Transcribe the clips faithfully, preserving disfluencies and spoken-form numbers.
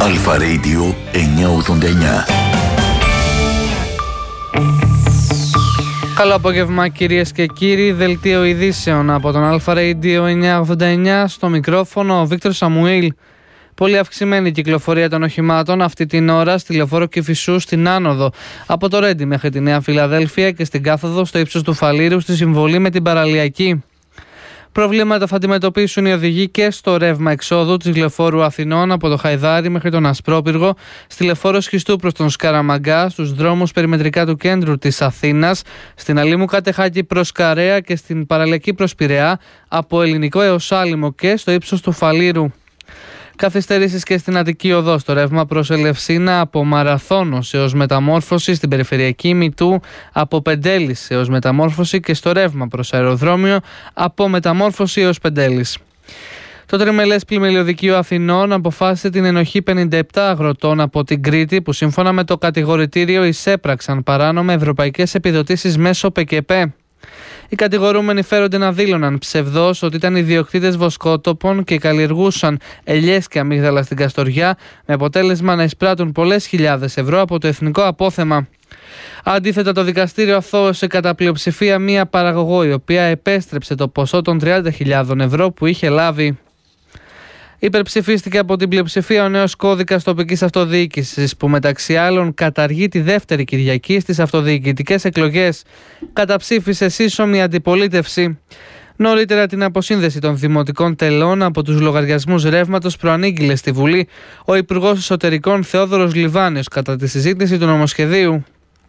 Αλφα Radio εννιακόσια ογδόντα εννιά. Καλό απόγευμα κυρίες και κύριοι, δελτίο ειδήσεων από τον Αλφα Radio εννιακόσια ογδόντα εννιά, στο μικρόφωνο ο Βίκτορ Σαμουήλ. Πολύ αυξημένη κυκλοφορία των οχημάτων αυτή την ώρα στη λεωφόρο Κηφισού στην άνοδο από το Ρέντι μέχρι τη Νέα Φιλαδέλφια και στην κάθοδο στο ύψος του Φαλήρου στη συμβολή με την Παραλιακή. Προβλήματα θα αντιμετωπίσουν οι οδηγοί και στο ρεύμα εξόδου της λεωφόρου Αθηνών από το Χαϊδάρι μέχρι τον Ασπρόπυργο, στη λεωφόρο Σχιστού προς τον Σκαραμαγκά, στους δρόμους περιμετρικά του κέντρου της Αθήνας, στην Αλήμου Κατεχάκη προς Καρέα και στην Παραλιακή προς Πειραιά, από Ελληνικό έως Άλυμο και στο ύψος του Φαλήρου. Καθυστερήσεις και στην Αττική Οδό στο ρεύμα προς Ελευσίνα από Μαραθώνος έως Μεταμόρφωση, στην περιφερειακή Μητού από Πεντέλης έως Μεταμόρφωση και στο ρεύμα προς Αεροδρόμιο από Μεταμόρφωση έως Πεντέλης. Το τριμελές πλημελιωδικείο Αθηνών αποφάσισε την ενοχή πενήντα επτά αγροτών από την Κρήτη που σύμφωνα με το κατηγορητήριο εισέπραξαν παράνομα ευρωπαϊκές επιδοτήσεις μέσω ΠΚΠ. Οι κατηγορούμενοι φέρονται να δήλωναν ψευδώς ότι ήταν ιδιοκτήτες βοσκότοπων και καλλιεργούσαν ελιές και αμύγδαλα στην Καστοριά, με αποτέλεσμα να εισπράττουν πολλές χιλιάδες ευρώ από το εθνικό απόθεμα. Αντίθετα, το δικαστήριο αθώωσε κατά πλειοψηφία μία παραγωγό, η οποία επέστρεψε το ποσό των τριάντα χιλιάδων ευρώ που είχε λάβει. Υπερψηφίστηκε από την πλειοψηφία ο νέος κώδικας τοπικής αυτοδιοίκησης που μεταξύ άλλων καταργεί τη δεύτερη Κυριακή στις αυτοδιοικητικές εκλογές. Καταψήφισε σύσσωμη αντιπολίτευση. Νωρίτερα την αποσύνδεση των δημοτικών τελών από τους λογαριασμούς ρεύματος προανήγγειλε στη Βουλή ο Υπουργός Εσωτερικών Θεόδωρος Λιβάνιος κατά τη συζήτηση του νομοσχεδίου.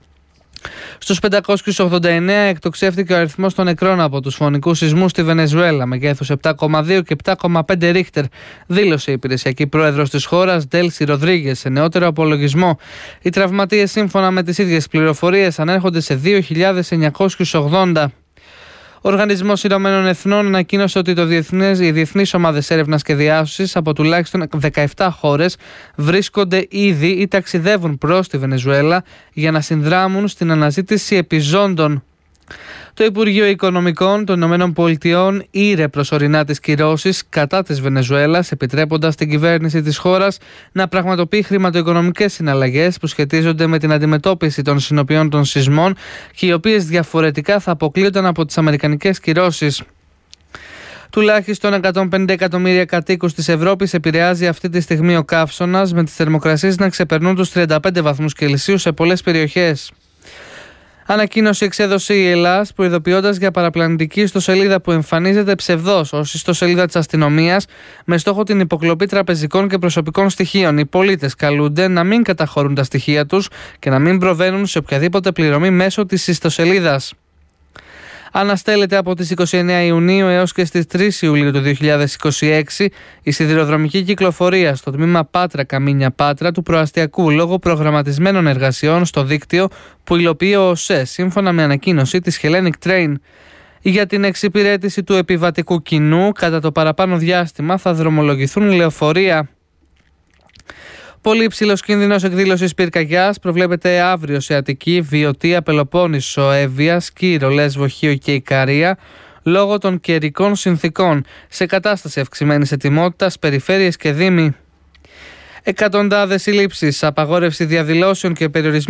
Στους πεντακόσιους ογδόντα εννέα εκτοξεύτηκε ο αριθμός των νεκρών από τους φωνικούς σεισμούς στη Βενεζουέλα, μεγέθους επτά κόμμα δύο και επτά κόμμα πέντε ρίχτερ, δήλωσε η υπηρεσιακή πρόεδρος της χώρας, Ντέλσι Ροδρίγες, σε νεότερο απολογισμό. Οι τραυματίες, σύμφωνα με τις ίδιες πληροφορίες, ανέρχονται σε δύο χιλιάδες εννιακόσιους ογδόντα. Ο Οργανισμός Ηνωμένων Εθνών ανακοίνωσε ότι το διεθνές, οι διεθνείς ομάδες έρευνας και διάσωσης από τουλάχιστον δεκαεπτά χώρες βρίσκονται ήδη ή ταξιδεύουν προς τη Βενεζουέλα για να συνδράμουν στην αναζήτηση επιζώντων. Το Υπουργείο Οικονομικών των Ηνωμένων Πολιτειών ήρε προσωρινά τις κυρώσεις κατά της Βενεζουέλας, επιτρέποντας την κυβέρνηση της χώρας να πραγματοποιεί χρηματοοικονομικές συναλλαγές που σχετίζονται με την αντιμετώπιση των συνοπιών των σεισμών και οι οποίες διαφορετικά θα αποκλείονταν από τις αμερικανικές κυρώσεις. Τουλάχιστον εκατόν πενήντα εκατομμύρια κατοίκους της Ευρώπης επηρεάζει αυτή τη στιγμή ο καύσωνας, με τις θερμοκρασίες να ξεπερνούν τους τριάντα πέντε βαθμούς Κελσίου σε πολλές περιοχές. Ανακοίνωση εξέδωσε η Ελλάς, προειδοποιώντας για παραπλανητική ιστοσελίδα που εμφανίζεται ψευδώς ως ιστοσελίδα της αστυνομίας με στόχο την υποκλοπή τραπεζικών και προσωπικών στοιχείων. Οι πολίτες καλούνται να μην καταχωρούν τα στοιχεία τους και να μην προβαίνουν σε οποιαδήποτε πληρωμή μέσω της ιστοσελίδας. Αναστέλλεται από τις είκοσι εννέα Ιουνίου έως και στις τρεις Ιουλίου του δύο χιλιάδες είκοσι έξι η σιδηροδρομική κυκλοφορία στο τμήμα Πάτρα Καμίνια Πάτρα του προαστιακού λόγω προγραμματισμένων εργασιών στο δίκτυο που υλοποιεί ο ΟΣΕ, σύμφωνα με ανακοίνωση της Hellenic Train. Για την εξυπηρέτηση του επιβατικού κοινού κατά το παραπάνω διάστημα θα δρομολογηθούν λεωφορεία. Πολύ υψηλός κίνδυνος εκδήλωσης πυρκαγιάς προβλέπεται αύριο σε Αττική, Βιωτία, Πελοπόννησο, Εύβοια, Σκύρο, Λέσβο, Χίο και Ικαρία λόγω των καιρικών συνθήκων, σε κατάσταση αυξημένης ετοιμότητας, περιφέρειες και δήμοι. Εκατοντάδες συλλήψεις, απαγόρευση διαδηλώσεων και περιορισμοί